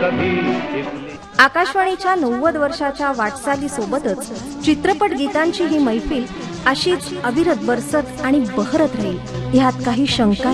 आकाशवाणीच्या 90 वर्षाच्या वाटचाली सोबतच चित्रपट गीतांची ही मैफिल अशीच अविरत बरसत आणि बहरत राहील, ह्यात काही शंका